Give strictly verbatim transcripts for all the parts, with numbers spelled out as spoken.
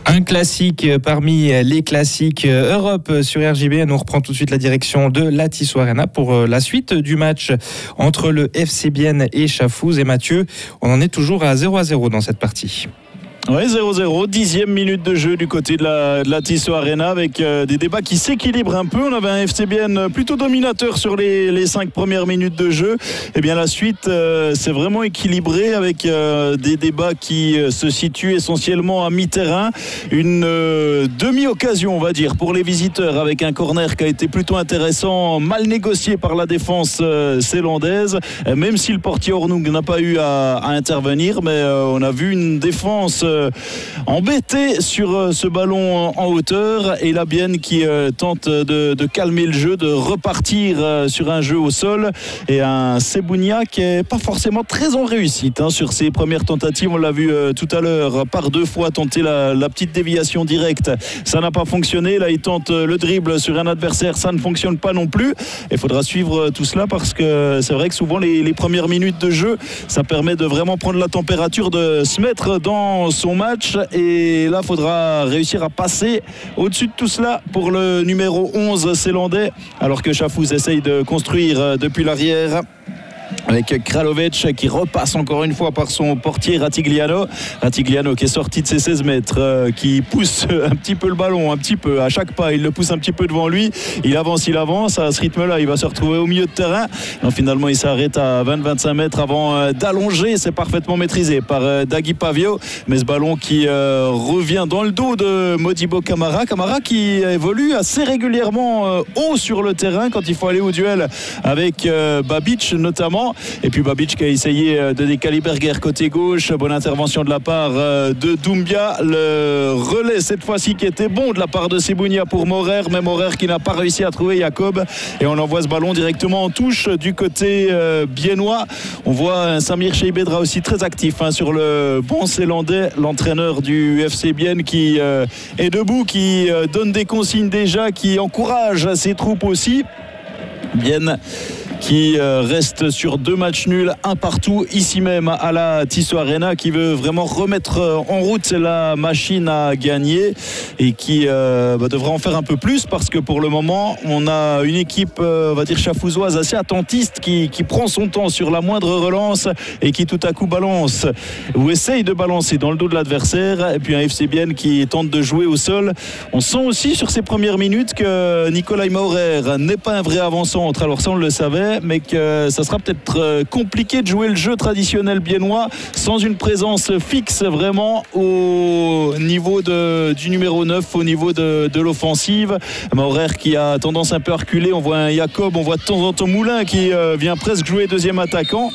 Un classique parmi les classiques Europe sur R J B. On reprend tout de suite la direction de la Tissot Arena pour la suite du match entre le F C Bienne et Chafouz. Et Mathieu, on en est toujours à zéro à zéro dans cette partie. Oui, zéro zéro, dixième minute de jeu du côté de la, de la Tissot Arena avec euh, des débats qui s'équilibrent un peu. On avait un F C Bienne plutôt dominateur sur les, les cinq premières minutes de jeu. Et bien la suite, euh, c'est vraiment équilibré avec euh, des débats qui euh, se situent essentiellement à mi-terrain. Une euh, demi-occasion, on va dire, pour les visiteurs avec un corner qui a été plutôt intéressant, mal négocié par la défense euh, zélandaise. Euh, même si le portier Hornung n'a pas eu à, à intervenir, mais euh, on a vu une défense euh, embêté sur euh, ce ballon en hauteur et la Bienne qui euh, tente de, de calmer le jeu, de repartir euh, sur un jeu au sol et un Sebounia qui est pas forcément très en réussite hein, sur ses premières tentatives. On l'a vu euh, tout à l'heure par deux fois tenter la, la petite déviation directe, ça n'a pas fonctionné. Là il tente le dribble sur un adversaire, ça ne fonctionne pas non plus. Il faudra suivre tout cela parce que c'est vrai que souvent les, les premières minutes de jeu ça permet de vraiment prendre la température, de se mettre dans son match et là il faudra réussir à passer au-dessus de tout cela pour le numéro onze zélandais alors que Chafouz essaye de construire depuis l'arrière avec Kralovic qui repasse encore une fois par son portier Ratigliano. Ratigliano qui est sorti de ses seize mètres, euh, qui pousse un petit peu le ballon, un petit peu, à chaque pas il le pousse un petit peu devant lui, il avance, il avance, à ce rythme-là il va se retrouver au milieu de terrain. Non, finalement il s'arrête à vingt à vingt-cinq mètres avant euh, d'allonger, c'est parfaitement maîtrisé par euh, Dagui Pavio, mais ce ballon qui euh, revient dans le dos de Modibo Camara. Camara qui évolue assez régulièrement euh, haut sur le terrain quand il faut aller au duel avec euh, Babic notamment. Et puis Babic qui a essayé de décaler Berger côté gauche. Bonne intervention de la part de Doumbia. Le relais cette fois-ci qui était bon de la part de Sebounia pour Morer, mais Morer qui n'a pas réussi à trouver Jacob. Et on envoie ce ballon directement en touche du côté euh, biennois. On voit un Samir Cheibedra aussi très actif hein, sur le banc zélandais, l'entraîneur du F C Bienne qui euh, est debout, qui euh, donne des consignes déjà, qui encourage ses troupes aussi. Bienne qui reste sur deux matchs nuls, un partout ici même à la Tissot Arena, qui veut vraiment remettre en route la machine à gagner et qui euh, bah, devra en faire un peu plus parce que pour le moment on a une équipe euh, on va dire chafouzoise assez attentiste qui, qui prend son temps sur la moindre relance et qui tout à coup balance ou essaye de balancer dans le dos de l'adversaire, et puis un F C Bienne qui tente de jouer au sol. On sent aussi sur ces premières minutes que Nicolas Maurer n'est pas un vrai avant-centre, alors ça on le savait, mais que ça sera peut-être compliqué de jouer le jeu traditionnel biennois sans une présence fixe vraiment au niveau de, du numéro neuf, au niveau de, de l'offensive. Maurer qui a tendance un peu à reculer, on voit un Jacob, on voit de temps en temps Moulin qui euh, vient presque jouer deuxième attaquant.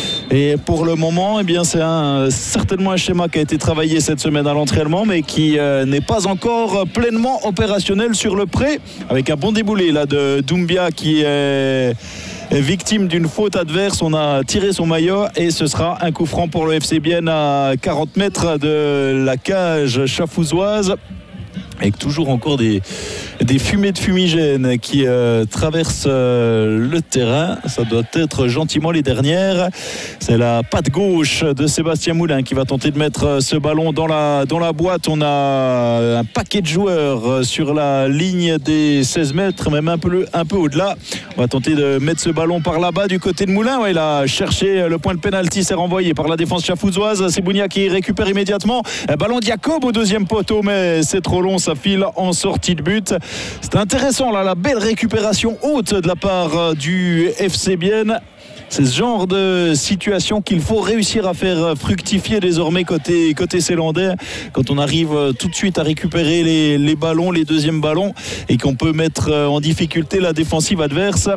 Et pour le moment, eh bien, c'est un, certainement un schéma qui a été travaillé cette semaine à l'entraînement, mais qui euh, n'est pas encore pleinement opérationnel sur le pré, avec un bon déboulé là de Doumbia qui est victime d'une faute adverse. On a tiré son maillot et ce sera un coup franc pour le F C Bienne à quarante mètres de la cage chafouzoise, avec toujours encore des, des fumées de fumigène qui euh, traversent euh, le terrain. Ça doit être gentiment les dernières. C'est la patte gauche de Sébastien Moulin qui va tenter de mettre ce ballon dans la, dans la boîte. On a un paquet de joueurs sur la ligne des seize mètres, même un peu, un peu au-delà. On va tenter de mettre ce ballon par là-bas du côté de Moulin. Ouais, il a cherché le point de pénalty, c'est renvoyé par la défense chafouzoise. Sebounia qui récupère immédiatement. Un ballon de Jacob au deuxième poteau, mais c'est trop long. Ça file en sortie de but. C'est intéressant là, la belle récupération haute de la part du F C Bienne. C'est ce genre de situation qu'il faut réussir à faire fructifier désormais côté, côté zélandais, quand on arrive tout de suite à récupérer les, les ballons, les deuxièmes ballons, et qu'on peut mettre en difficulté la défensive adverse.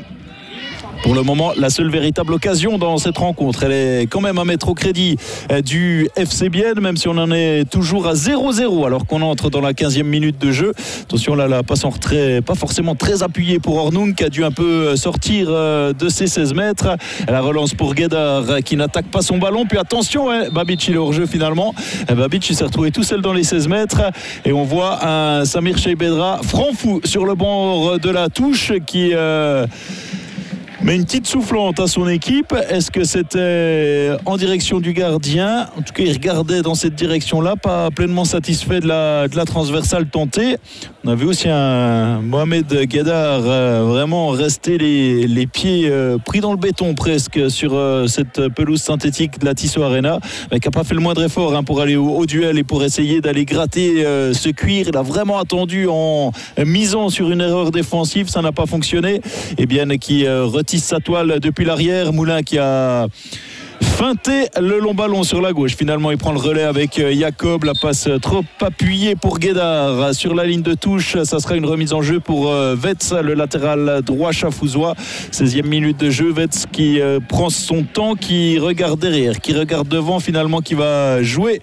Pour le moment, la seule véritable occasion dans cette rencontre, elle est quand même à mettre au crédit du F C Bienne, même si on en est toujours à zéro zéro alors qu'on entre dans la quinzième minute de jeu. Attention là, la passe en retrait, pas forcément très appuyée pour Hornung qui a dû un peu sortir de ses seize mètres. La relance pour Guédard qui n'attaque pas son ballon. Puis attention, hein, Babic il est hors jeu finalement. Babic il s'est retrouvé tout seul dans les seize mètres et on voit un Samir Cheibedra franc fou sur le bord de la touche qui... Euh met une petite soufflante à son équipe. Est-ce que c'était en direction du gardien? En tout cas, il regardait dans cette direction-là, pas pleinement satisfait de la, de la transversale tentée. On a vu aussi un Mohamed Guedar euh, vraiment rester les, les pieds euh, pris dans le béton presque sur euh, cette pelouse synthétique de la Tissot Arena, mais qui n'a pas fait le moindre effort hein, pour aller au, au duel et pour essayer d'aller gratter euh, ce cuir. Il a vraiment attendu en misant sur une erreur défensive, ça n'a pas fonctionné. Et bien qui euh, retisse sa toile depuis l'arrière. Moulin qui a feinté le long ballon sur la gauche. Finalement, il prend le relais avec Jacob. La passe trop appuyée pour Guedar sur la ligne de touche. Ça sera une remise en jeu pour Vetz, le latéral droit chafouzois. seizième minute de jeu. Vetz qui prend son temps, qui regarde derrière, qui regarde devant finalement, qui va jouer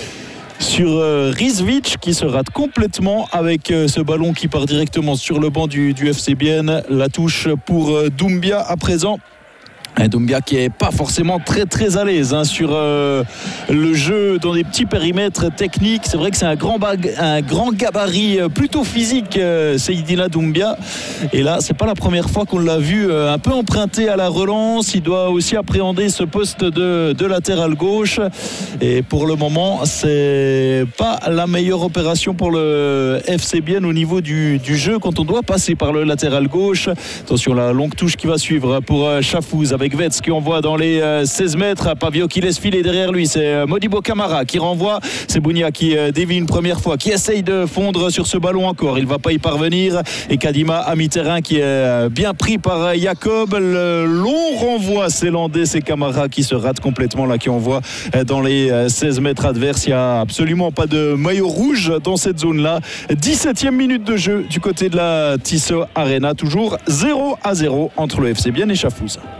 sur euh, Rizvic qui se rate complètement avec euh, ce ballon qui part directement sur le banc du, du F C Bienne. La touche pour euh, Doumbia à présent. Un Doumbia qui est pas forcément très très à l'aise hein, sur euh, le jeu dans des petits périmètres techniques. C'est vrai que c'est un grand, bag- un grand gabarit euh, plutôt physique, euh, Seydina Doumbia. Et là, c'est pas la première fois qu'on l'a vu euh, un peu emprunté à la relance. Il doit aussi appréhender ce poste de, de latéral gauche. Et pour le moment, c'est pas la meilleure opération pour le F C Bienne au niveau du, du jeu quand on doit passer par le latéral gauche. Attention, la longue touche qui va suivre pour euh, Chafouze avec Avec Vetz qui envoie dans les euh, seize mètres. Pavio qui laisse filer derrière lui. C'est euh, Modibo Camara qui renvoie. C'est Bounia qui euh, dévie une première fois, qui essaye de fondre sur ce ballon encore. Il ne va pas y parvenir. Et Kadima à mi-terrain qui est euh, bien pris par euh, Jacob. Le long renvoi zélandais. C'est Camara qui se rate complètement là, qui envoie euh, dans les euh, seize mètres adverses. Il n'y a absolument pas de maillot rouge dans cette zone-là. dix-septième minute de jeu du côté de la Tissot Arena. Toujours zéro à zéro entre le F C Bienne et Chafouze.